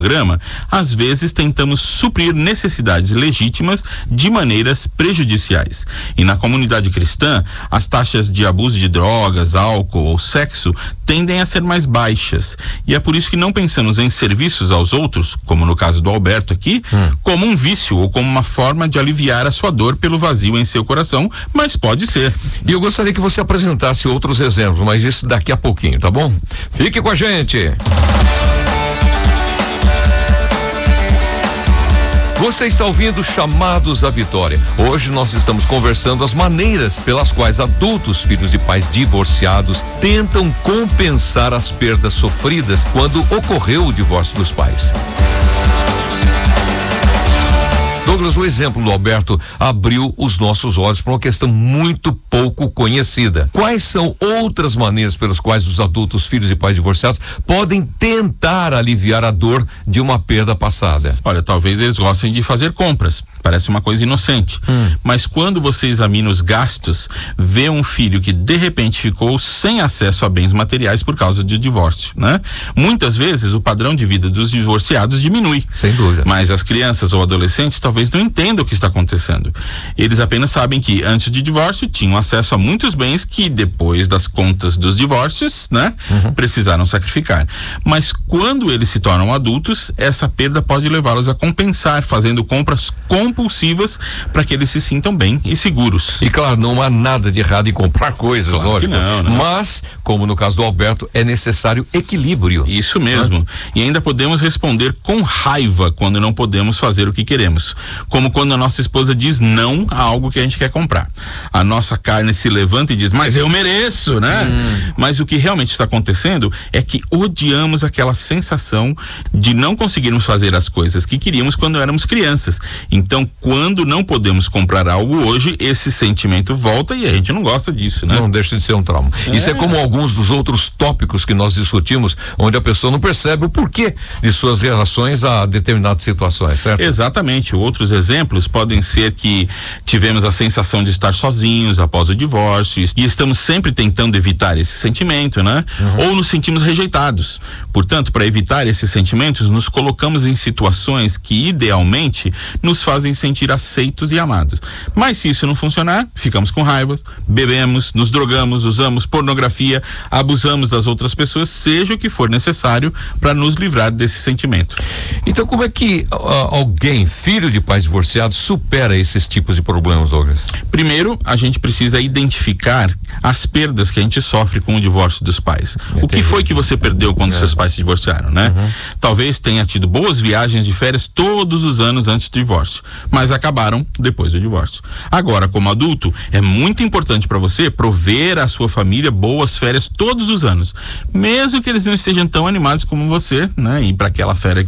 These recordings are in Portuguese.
programa, às vezes tentamos suprir necessidades legítimas de maneiras prejudiciais. E na comunidade cristã, as taxas de abuso de drogas, álcool ou sexo tendem a ser mais baixas. E é por isso que não pensamos em serviços aos outros, como no caso do Alberto aqui, como um vício ou como uma forma de aliviar a sua dor pelo vazio em seu coração, mas pode ser. E eu gostaria que você apresentasse outros exemplos, mas isso daqui a pouquinho, tá bom? Fique com a gente! Você está ouvindo Chamados à Vitória. Hoje nós estamos conversando as maneiras pelas quais adultos, filhos de pais divorciados, tentam compensar as perdas sofridas quando ocorreu o divórcio dos pais. Douglas, o exemplo do Alberto abriu os nossos olhos para uma questão muito pouco conhecida. Quais são outras maneiras pelas quais os adultos, filhos e pais divorciados, podem tentar aliviar a dor de uma perda passada? Olha, talvez eles gostem de fazer compras. Parece uma coisa inocente. Mas quando você examina os gastos, vê um filho que de repente ficou sem acesso a bens materiais por causa do divórcio, né? Muitas vezes o padrão de vida dos divorciados diminui. Sem dúvida. Mas as crianças ou adolescentes talvez não entendam o que está acontecendo. Eles apenas sabem que antes de divórcio tinham acesso a muitos bens que depois das contas dos divórcios, né? Precisaram sacrificar. Mas quando eles se tornam adultos, essa perda pode levá-los a compensar, fazendo compras compulsivas para que eles se sintam bem e seguros. E claro, não há nada de errado em comprar coisas, claro, lógico. Que não, né? Mas, como no caso do Alberto, é necessário equilíbrio. Isso mesmo. E ainda podemos responder com raiva quando não podemos fazer o que queremos. Como quando a nossa esposa diz não a algo que a gente quer comprar. A nossa carne se levanta e diz, mas eu mereço, né? Mas o que realmente está acontecendo é que odiamos aquela sensação de não conseguirmos fazer as coisas que queríamos quando éramos crianças. Então, quando não podemos comprar algo hoje, esse sentimento volta e a gente não gosta disso, né? Não deixa de ser um trauma. Isso é como alguns dos outros tópicos que nós discutimos, onde a pessoa não percebe o porquê de suas reações a determinadas situações, certo? Exatamente. Outros exemplos podem ser que tivemos a sensação de estar sozinhos após o divórcio e estamos sempre tentando evitar esse sentimento, né? Ou nos sentimos rejeitados. Portanto, para evitar esses sentimentos, nos colocamos em situações que, idealmente, nos fazem sentir aceitos e amados. Mas se isso não funcionar, ficamos com raiva, bebemos, nos drogamos, usamos pornografia, abusamos das outras pessoas, seja o que for necessário para nos livrar desse sentimento. Então, como é que alguém, filho de pais divorciados, supera esses tipos de problemas, Douglas? Primeiro, a gente precisa identificar as perdas que a gente sofre com o divórcio dos pais. O que foi que você perdeu quando seus pais se divorciaram, né? Talvez tenha tido boas viagens de férias todos os anos antes do divórcio, mas acabaram depois do divórcio. Agora, como adulto, é muito importante para você prover à sua família boas férias todos os anos, mesmo que eles não estejam tão animados como você, né? E para aquelas férias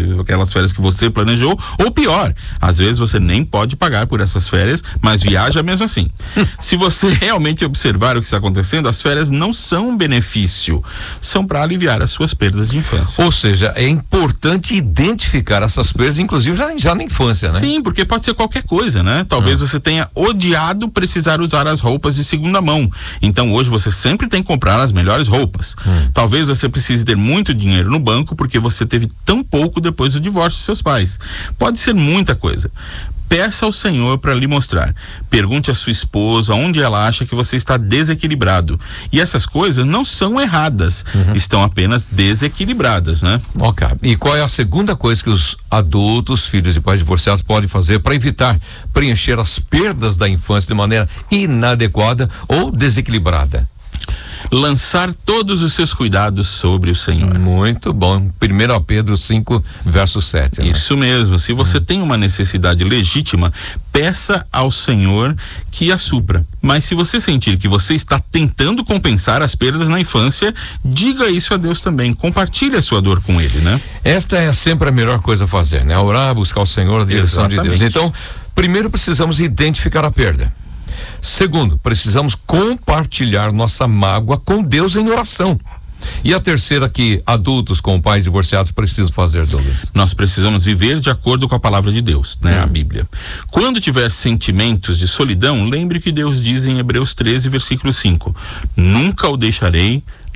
que você planejou, ou pior, às vezes você nem pode pagar por essas férias, mas viaja mesmo assim. Se você realmente observar o que está acontecendo, as férias não são um benefício, são para aliviar as suas perdas de infância. Ou seja, é importante identificar essas perdas, inclusive já na infância, né? Sim, porque pode ser qualquer coisa, né? Talvez você tenha odiado precisar usar as roupas de segunda mão. Então hoje você sempre tem que comprar as melhores roupas. Talvez você precise ter muito dinheiro no banco porque você teve tão pouco depois do divórcio de seus pais. Pode ser muita coisa. Peça ao Senhor para lhe mostrar. Pergunte à sua esposa onde ela acha que você está desequilibrado. E essas coisas não são erradas, estão apenas desequilibradas, né? Ok. E qual é a segunda coisa que os adultos, filhos e pais divorciados podem fazer para evitar preencher as perdas da infância de maneira inadequada ou desequilibrada? Lançar todos os seus cuidados sobre o Senhor. Muito bom. 1 Pedro 5, verso 7. Né? Isso mesmo. Se você tem uma necessidade legítima, peça ao Senhor que a supra. Mas se você sentir que você está tentando compensar as perdas na infância, diga isso a Deus também. Compartilhe a sua dor com Ele, né? Esta é sempre a melhor coisa a fazer, né? Orar, buscar o Senhor, a direção de Deus. Então, primeiro precisamos identificar a perda. Segundo, precisamos compartilhar nossa mágoa com Deus em oração. E a terceira que adultos com pais divorciados precisam fazer, Douglas? Nós precisamos viver de acordo com a palavra de Deus, né? A Bíblia. Quando tiver sentimentos de solidão, lembre que Deus diz em Hebreus 13, versículo 5: nunca o deixarei,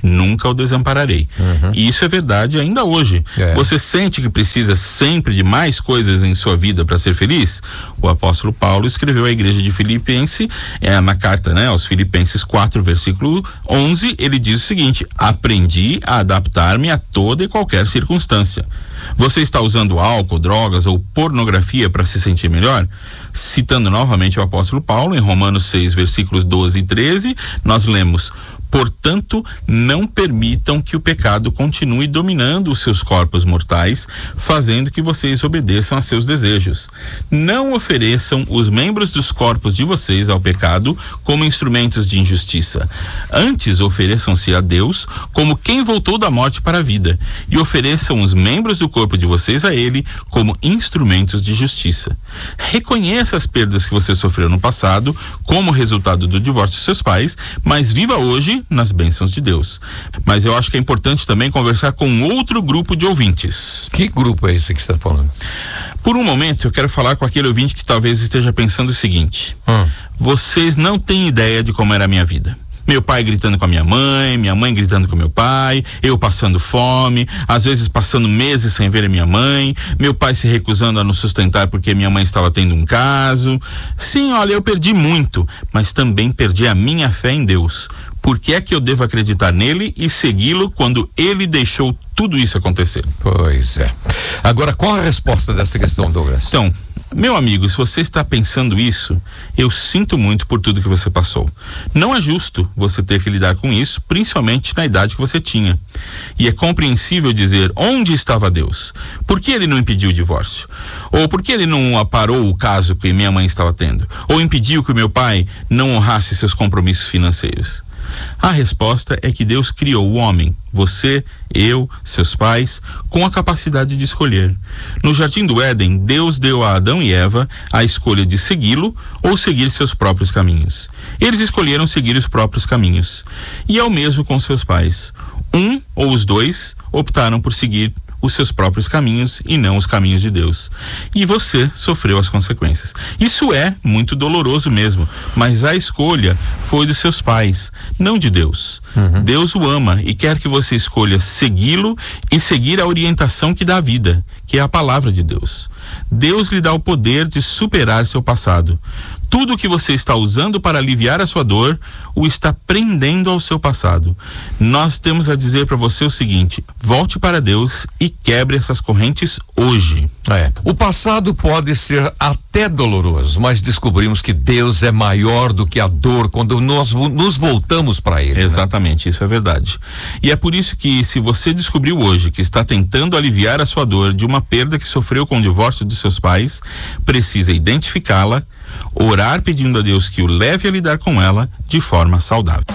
nunca o desampararei. E isso é verdade ainda hoje. Você sente que precisa sempre de mais coisas em sua vida para ser feliz? O apóstolo Paulo escreveu à igreja de Filipenses, na carta, né, aos Filipenses 4, versículo 11, ele diz o seguinte: aprendi a adaptar-me a toda e qualquer circunstância. Você está usando álcool, drogas ou pornografia para se sentir melhor? Citando novamente o apóstolo Paulo, em Romanos 6, versículos 12 e 13, nós lemos: portanto, não permitam que o pecado continue dominando os seus corpos mortais, fazendo que vocês obedeçam a seus desejos. Não ofereçam os membros dos corpos de vocês ao pecado como instrumentos de injustiça. Antes, ofereçam-se a Deus como quem voltou da morte para a vida, e ofereçam os membros do corpo de vocês a Ele como instrumentos de justiça. Reconheça as perdas que você sofreu no passado como resultado do divórcio de seus pais, mas viva hoje nas bênçãos de Deus. Mas eu acho que é importante também conversar com outro grupo de ouvintes. Que grupo é esse que você está falando? Por um momento eu quero falar com aquele ouvinte que talvez esteja pensando o seguinte: vocês não têm ideia de como era a minha vida. Meu pai gritando com a minha mãe gritando com meu pai, eu passando fome, às vezes passando meses sem ver a minha mãe, meu pai se recusando a nos sustentar porque minha mãe estava tendo um caso. Sim, olha, eu perdi muito, mas também perdi a minha fé em Deus. Por que é que eu devo acreditar nele e segui-lo quando ele deixou tudo isso acontecer? Pois é. Agora, qual a resposta dessa questão, Douglas? Então, meu amigo, se você está pensando isso, eu sinto muito por tudo que você passou. Não é justo você ter que lidar com isso, principalmente na idade que você tinha. E é compreensível dizer: onde estava Deus? Por que ele não impediu o divórcio? Ou por que ele não aparou o caso que minha mãe estava tendo? Ou impediu que o meu pai não honrasse seus compromissos financeiros? A resposta é que Deus criou o homem, você, eu, seus pais, com a capacidade de escolher. No Jardim do Éden, Deus deu a Adão e Eva a escolha de segui-lo ou seguir seus próprios caminhos. Eles escolheram seguir os próprios caminhos. E é o mesmo com seus pais. Um ou os dois optaram por seguir os seus próprios caminhos e não os caminhos de Deus. E você sofreu as consequências. Isso é muito doloroso mesmo, mas a escolha foi dos seus pais, não de Deus. Deus o ama e quer que você escolha segui-lo e seguir a orientação que dá a vida, que é a palavra de Deus. Deus lhe dá o poder de superar seu passado. Tudo que você está usando para aliviar a sua dor o está prendendo ao seu passado. Nós temos a dizer para você o seguinte: volte para Deus e quebre essas correntes hoje. O passado pode ser até doloroso, mas descobrimos que Deus é maior do que a dor quando nós nos voltamos para Ele. Exatamente, isso é verdade. E é por isso que, se você descobriu hoje que está tentando aliviar a sua dor de uma perda que sofreu com o divórcio dos seus pais, precisa identificá-la, orar pedindo a Deus que o leve a lidar com ela de forma saudável.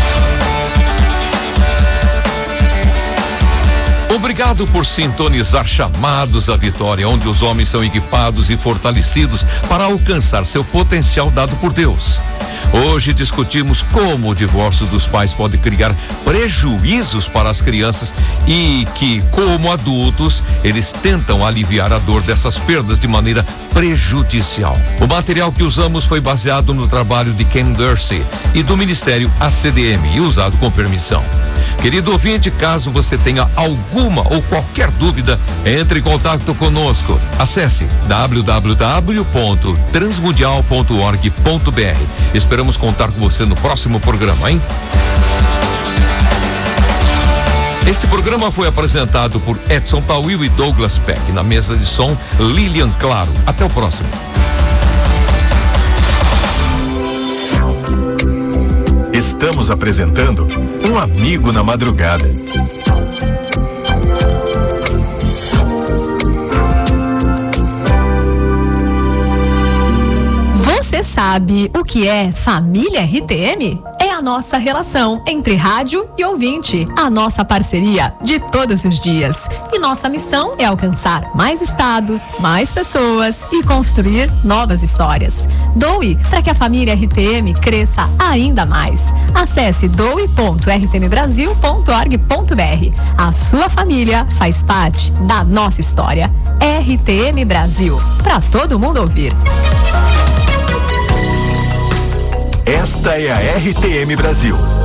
Obrigado por sintonizar Chamados à Vitória, onde os homens são equipados e fortalecidos para alcançar seu potencial dado por Deus. Hoje discutimos como o divórcio dos pais pode criar prejuízos para as crianças e que, como adultos, eles tentam aliviar a dor dessas perdas de maneira prejudicial. O material que usamos foi baseado no trabalho de Ken Dorsey e do Ministério ACDM e usado com permissão. Querido ouvinte, caso você tenha alguma ou qualquer dúvida, entre em contato conosco. Acesse www.transmundial.org.br. Esperamos contar com você no próximo programa, hein? Esse programa foi apresentado por Edson Tawil e Douglas Peck. Na mesa de som, Lilian Claro. Até o próximo. Estamos apresentando Um Amigo na Madrugada. Você sabe o que é família RTM? É a nossa relação entre rádio e ouvinte, a nossa parceria de todos os dias. E nossa missão é alcançar mais estados, mais pessoas e construir novas histórias. Doe para que a família RTM cresça ainda mais. Acesse doe.rtmbrasil.org.br. A sua família faz parte da nossa história. RTM Brasil, para todo mundo ouvir. Esta é a RTM Brasil.